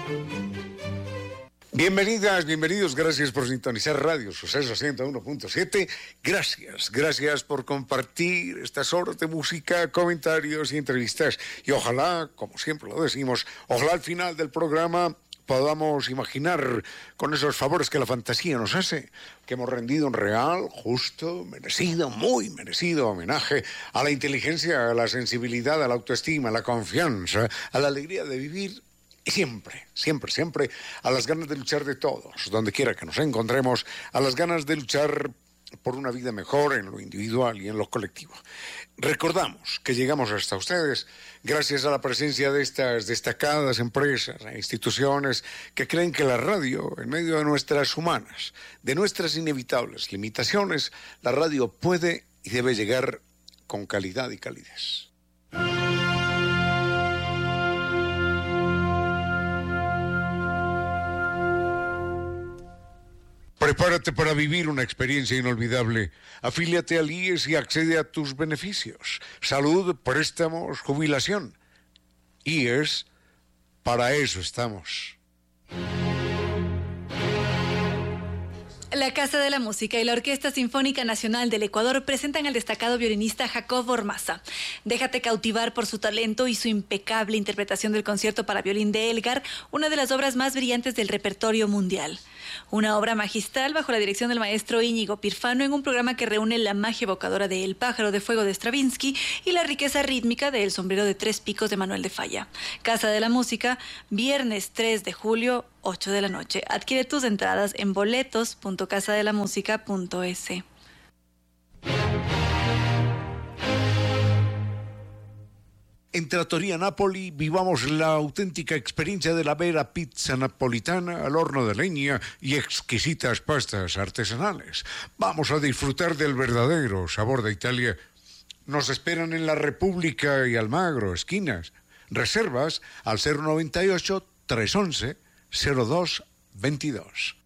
Bienvenidas, bienvenidos, gracias por sintonizar Radio Suceso 101.7. Gracias por compartir estas horas de música, comentarios y entrevistas. Y ojalá, como siempre lo decimos, ojalá al final del programa podamos imaginar con esos favores que la fantasía nos hace, que hemos rendido un real, justo, merecido, muy merecido homenaje a la inteligencia, a la sensibilidad, a la autoestima, a la confianza, a la alegría de vivir. Y siempre, a las ganas de luchar de todos, donde quiera que nos encontremos, a las ganas de luchar por una vida mejor en lo individual y en lo colectivo. Recordamos que llegamos hasta ustedes gracias a la presencia de estas destacadas empresas e instituciones que creen que la radio, en medio de nuestras humanas, de nuestras inevitables limitaciones, la radio puede y debe llegar con calidad y calidez. Prepárate para vivir una experiencia inolvidable. Afíliate al IES y accede a tus beneficios. Salud, préstamos, jubilación. IES, para eso estamos. La Casa de la Música y la Orquesta Sinfónica Nacional del Ecuador presentan al destacado violinista Jacob Ormaza. Déjate cautivar por su talento y su impecable interpretación del concierto para violín de Elgar, una de las obras más brillantes del repertorio mundial. Una obra magistral bajo la dirección del maestro Íñigo Pirfano en un programa que reúne la magia evocadora de El pájaro de fuego de Stravinsky y la riqueza rítmica de El sombrero de tres picos de Manuel de Falla. Casa de la Música, viernes 3 de julio, 8 de la noche. Adquiere tus entradas en boletos.casadelamusica.es. En Trattoria Napoli vivamos la auténtica experiencia de la vera pizza napolitana al horno de leña y exquisitas pastas artesanales. Vamos a disfrutar del verdadero sabor de Italia. Nos esperan en la República y Almagro, esquinas. Reservas al 098-311-0222.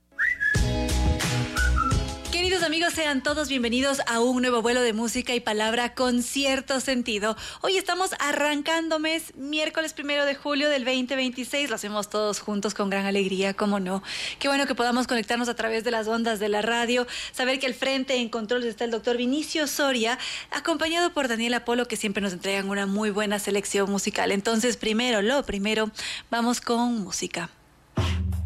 Queridos amigos, sean todos bienvenidos a un nuevo vuelo de música y palabra con cierto sentido. Hoy estamos arrancando mes, miércoles 1 de julio del 2026. Lo hacemos todos juntos con gran alegría, cómo no. Qué bueno que podamos conectarnos a través de las ondas de la radio, saber que al frente en controles está el doctor Vinicio Soria, acompañado por Daniela Polo, que siempre nos entregan una muy buena selección musical. Entonces, lo primero, vamos con música.